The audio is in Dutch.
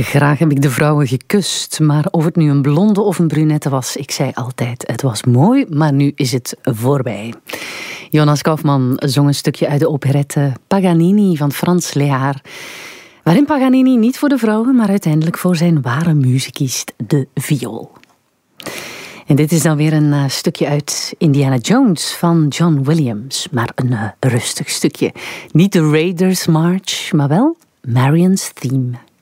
Graag heb ik de vrouwen gekust, maar of het nu een blonde of een brunette was, ik zei altijd, het was mooi, maar nu is het voorbij. Jonas Kaufmann zong een stukje uit de operette Paganini van Frans Lehár, waarin Paganini niet voor de vrouwen, maar uiteindelijk voor zijn ware muze kiest, de viool. En dit is dan weer een stukje uit Indiana Jones van John Williams, maar een rustig stukje. Niet de Raiders March, maar wel Marion's Theme.